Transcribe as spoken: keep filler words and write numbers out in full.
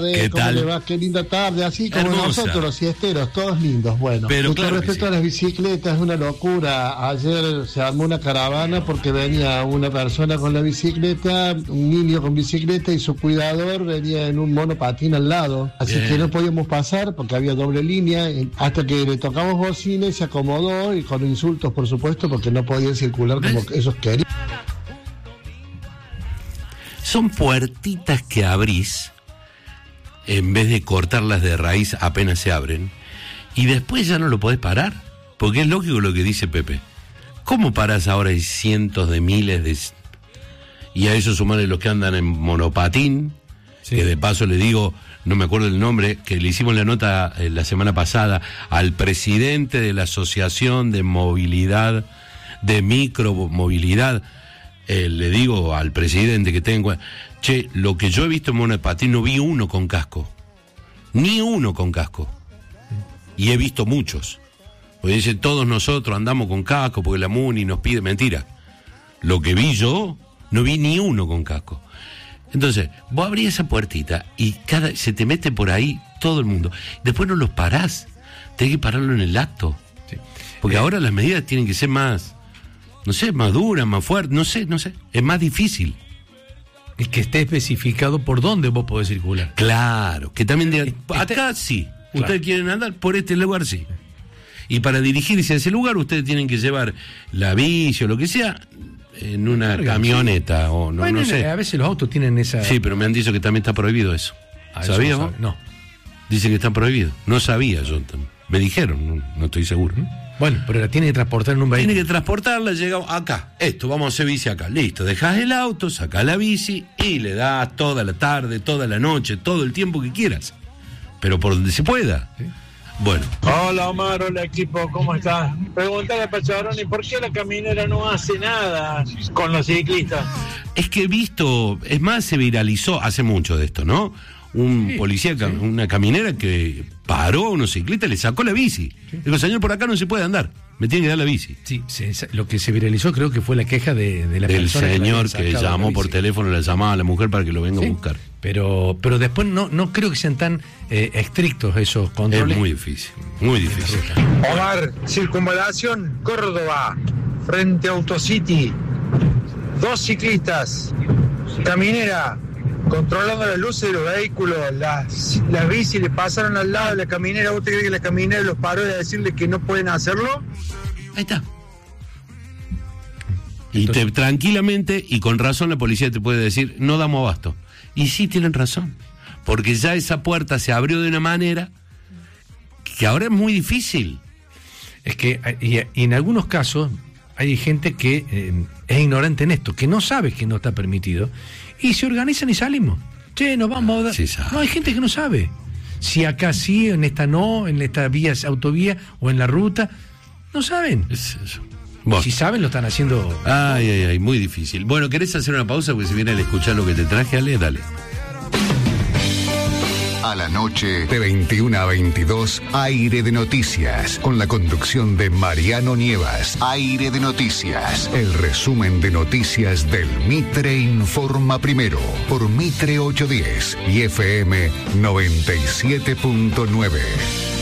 ¿Qué ¿Cómo tal? le va? Qué linda tarde, así como Hermosa. Nosotros los siesteros, todos lindos. Bueno, Pero y claro con que respecto sí. a las bicicletas, es una locura. Ayer se armó una caravana porque venía una persona con la bicicleta, un niño con bicicleta y su cuidador venía en un monopatín al lado. Así Bien. que no podíamos pasar porque había doble línea, hasta que le tocamos bocina y se acomodó, y con insultos, por supuesto, porque no podían circular como ellos querían. Son puertitas que abrís, en vez de cortarlas de raíz apenas se abren, y después ya no lo podés parar, porque es lógico lo que dice Pepe. ¿Cómo parás ahora? Hay cientos de miles de... Y a eso sumarle los que andan en monopatín, sí. Que de paso le digo, no me acuerdo el nombre, que le hicimos la nota eh, la semana pasada al presidente de la Asociación de Movilidad, de Micromovilidad, eh, le digo al presidente que tengo, che, lo que yo he visto en monopatín, no vi uno con casco, ni uno con casco, y he visto muchos, porque dicen todos nosotros andamos con casco porque la MUNI nos pide, mentira, lo que vi yo, no vi ni uno con casco. Entonces, vos abrís esa puertita y cada se te mete por ahí todo el mundo, después no los parás, tenés que pararlo en el acto, sí. Porque eh, ahora las medidas tienen que ser más, no sé, más duras, más fuertes, no sé, no sé, es más difícil. Es que esté especificado por dónde vos podés circular. Claro, que también digan, Este, acá sí, claro. Ustedes quieren andar por este lugar, sí. Y para dirigirse a ese lugar, ustedes tienen que llevar la bici o lo que sea en una Carga, camioneta, sí. o no, bueno, no sé. A veces los autos tienen esa... Sí, pero me han dicho que también está prohibido eso. Ah, ¿Sabías eso vos? No. Dice que está prohibido. No sabía yo. Me dijeron, no, no estoy seguro. Bueno, pero la tiene que transportar en un vehículo. Tiene que transportarla, llega acá. Esto, vamos a hacer bici acá. Listo, dejás el auto, sacás la bici y le das toda la tarde, toda la noche, todo el tiempo que quieras. Pero por donde se pueda. ¿Sí? Bueno. Hola Omar, hola equipo, ¿cómo estás? Preguntale a Pacharoni, ¿por qué la caminera no hace nada con los ciclistas? Es que he visto, es más, se viralizó hace mucho de esto, ¿no? Un sí, policía, sí. Una caminera que paró a unos ciclistas y le sacó la bici. Sí. Digo, señor, por acá no se puede andar, me tiene que dar la bici. Sí, se, lo que se viralizó creo que fue la queja de, de la del persona señor que, que llamó por teléfono, le llamaba a la mujer para que lo venga sí, a buscar. Pero pero después no no creo que sean tan eh, estrictos esos controles. Es muy difícil, muy difícil. Omar, circunvalación Córdoba, frente a Autocity, dos ciclistas, caminera, controlando las luces de los vehículos, las, las bicis le pasaron al lado de la caminera. ¿Usted cree que la caminera los paró de decirle que no pueden hacerlo? Ahí está. Y Entonces, te, tranquilamente y con razón la policía te puede decir, no damos abasto. Y sí tienen razón, porque ya esa puerta se abrió de una manera que ahora es muy difícil. Es que y, y en algunos casos hay gente que eh, es ignorante en esto, que no sabe que no está permitido, y se organizan y salimos. Che, nos vamos a dar. Sí, no, hay gente que no sabe. Si acá sí, en esta no, en esta vía, autovía o en la ruta, no saben. Es eso. Bueno. Si saben, lo están haciendo. Ay, ay, ay, muy difícil. Bueno, ¿querés hacer una pausa? Porque si viene a escuchar lo que te traje, Ale, dale. A la noche, de veintiuno a veintidós, Aire de Noticias, con la conducción de Mariano Nievas. Aire de Noticias, el resumen de noticias del Mitre Informa Primero, por Mitre ochocientos diez y F M noventa y siete punto nueve.